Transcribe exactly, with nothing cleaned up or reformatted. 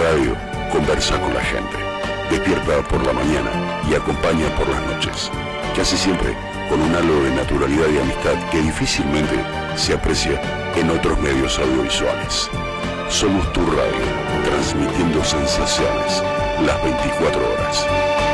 Radio conversa con la gente, despierta por la mañana y acompaña por las noches, casi siempre con un halo de naturalidad y amistad que difícilmente se aprecia en otros medios audiovisuales. Somos tu radio, transmitiendo sensaciones las veinticuatro horas.